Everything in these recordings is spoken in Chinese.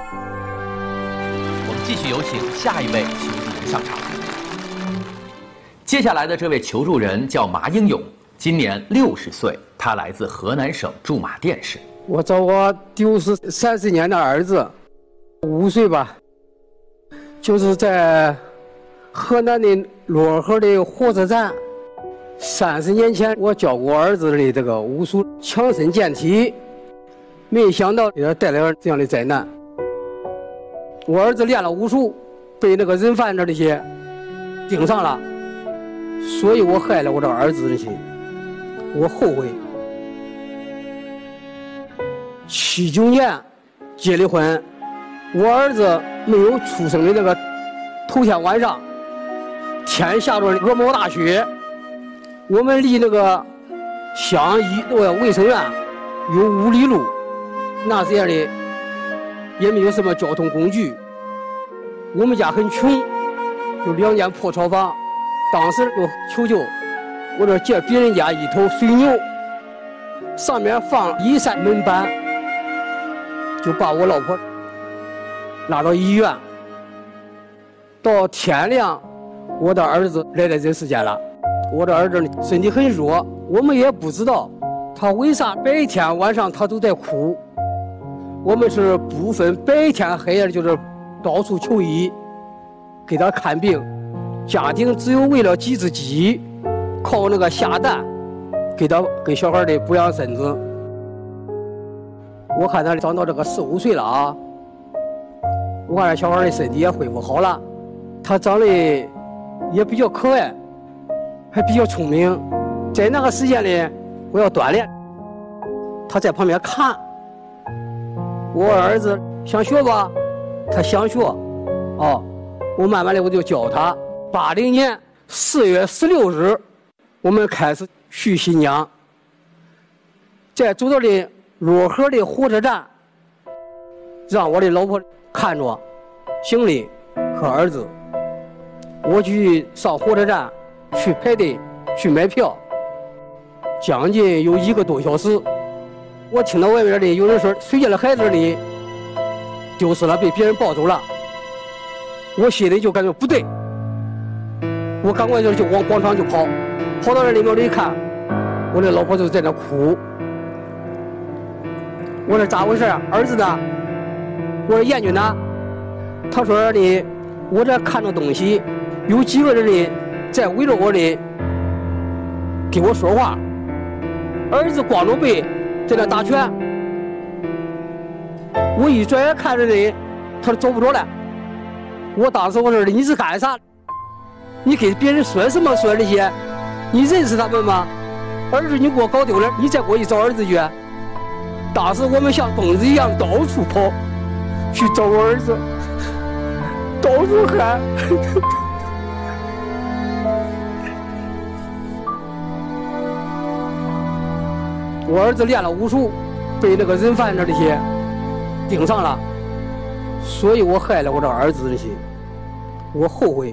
我们继续有请下一位求助人上场。接下来的这位求助人叫马英勇，今年60岁，他来自河南省驻马店市。 我找我丢失30年的儿子，5岁吧，就是在河南的漯河的火车站。30年前，我教过儿子的这个武术强身健体，没想到给他带来了这样的灾难。我儿子练了武术，被那个人贩子那些盯上了，所以我害了我的儿子的心，我后悔。79年结的婚，我儿子没有出生的那个头天晚上，天下着鹅毛大雪，我们离那个乡卫生院有5里路，那时间里也没有什么交通工具，我们家很穷，有2间破草房，当时就求救，我这借别人家一头水牛，上面放1扇门板，就把我老婆拉到医院。到天亮，我的儿子来到这世间了。我的儿子身体很弱，我们也不知道他为啥白天晚上他都在哭。我们是不分白天黑夜，就是到处求医，给他看病。家庭只有为了几只鸡，靠那个下蛋，给小孩的补养身子。我看他长到这个4、5岁了啊，我看小孩的身体也恢复好了，他长得也比较可爱，还比较聪明。在那个时间里，我要锻炼，他在旁边看。我儿子想学吧，他想学，我慢慢的我就教他。80年4月16日，我们开始去新疆，在走到的漯河的火车站，让我的老婆看着行李和儿子，我去上火车站去排队去买票，将近有1个多小时。我听到外面的有人说谁家的孩子里丢失了，被别人抱走了，我心里就感觉不对，我赶快就往广场就跑到那里面一看，我的老婆就在那哭。我说咋回事啊？儿子呢？我说燕君呢？他说的我这看着东西，有几个人呢在围着我的给我说话，儿子光着背在那打拳。我一转眼看着人，他走不着了。我当时我说的你是干啥？你给别人说什么说这些？你认识他们吗？儿子你给我搞丢了，你再给我一找儿子去。当时我们像疯子一样到处跑，去找我儿子，到处喊。我儿子练了武术，被那个人贩子这些盯上了，所以我害了我的儿子的心，我后悔。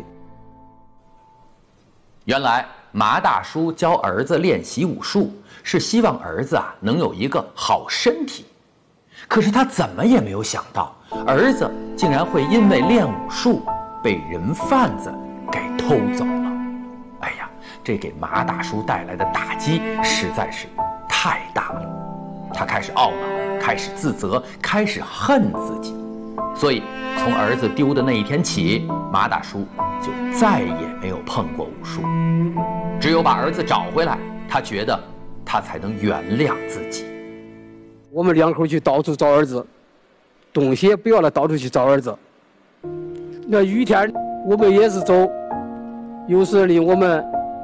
原来马大叔教儿子练习武术，是希望儿子能有一个好身体。可是他怎么也没有想到，儿子竟然会因为练武术被人贩子给偷走了。哎呀，这给马大叔带来的打击实在是太大了。他开始懊恼，开始自责，开始恨自己。所以从儿子丢的那一天起，马大叔就再也没有碰过武术。只有把儿子找回来，他觉得他才能原谅自己。 我们2口去到处找儿子，东西也不要了，到处去找儿子。那雨天我们也是走，有时呢我们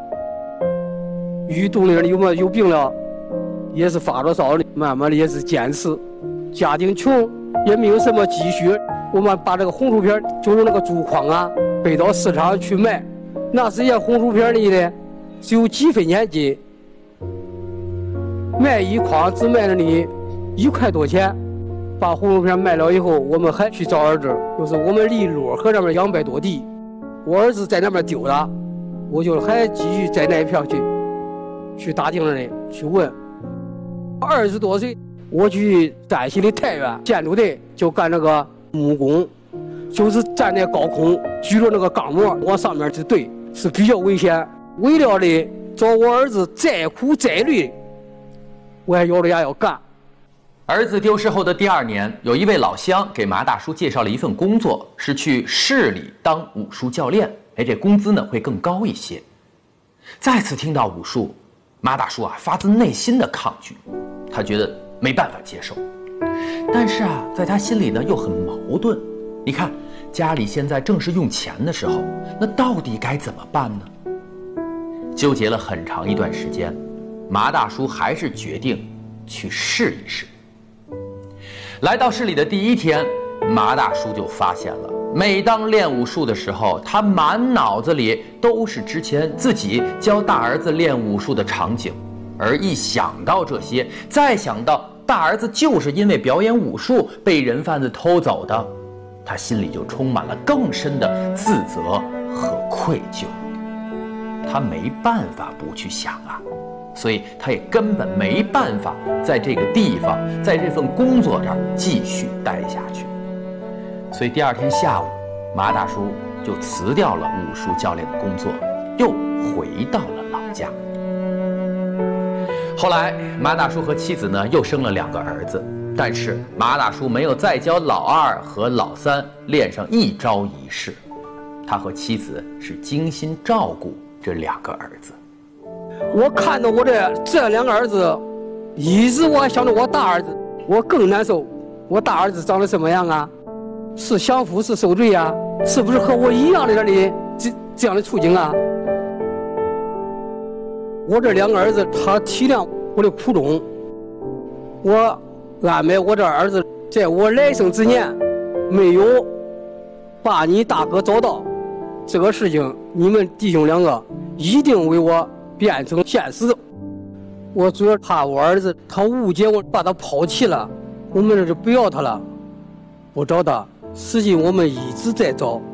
遇冻的有病了，也是发着烧的，慢慢的也是坚持。家庭穷，也没有什么积蓄，我们把这个红薯片就用那个竹筐背到市场去卖。那时间红薯片呢只有几分钱斤，卖一筐只卖了你1块多钱。把红薯片卖了以后，我们还去找儿子，就是我们离漯河那边200多地，我儿子在那边丢了，我就还继续在那一片去打听人去问。20多岁，我去山西的太原建筑队就干那个木工，就是站在高空举着那个钢模往上面去怼，是比较危险。为了的找我儿子再苦再累，我还咬着牙要干。 儿子丢失后的第2年，有一位老乡给马大叔介绍了一份工作，是去市里当武术教练。这工资呢会更高一些。再次听到武术，马大叔发自内心的抗拒，他觉得没办法接受。但是在他心里呢又很矛盾。你看，家里现在正是用钱的时候，那到底该怎么办呢？纠结了很长一段时间，马大叔还是决定去试一试。来到市里的第1天，马大叔就发现了，每当练武术的时候，他满脑子里都是之前自己教大儿子练武术的场景，而一想到这些，再想到大儿子就是因为表演武术被人贩子偷走的，他心里就充满了更深的自责和愧疚。他没办法不去想所以他也根本没办法在这个地方，在这份工作这儿继续待下去。所以第2天下午，马大叔就辞掉了武术教练的工作，又回到了老家。后来马大叔和妻子呢又生了2个儿子，但是马大叔没有再教老2和老3练上一招一式，他和妻子是精心照顾这2个儿子。 我看到我这2个儿子，一直我还想着我大儿子，我更难受。我大儿子长得什么样是享福是受罪是不是和我一样的这样的处境我这2个儿子他体谅我的苦衷，我安排我这儿子在我来生之年没有把你大哥找到，这个事情你们弟兄2个一定为我变成现实。我主要怕我儿子他误解我，把他抛弃了，我们这就不要他了，不找他。实际我们一直在找。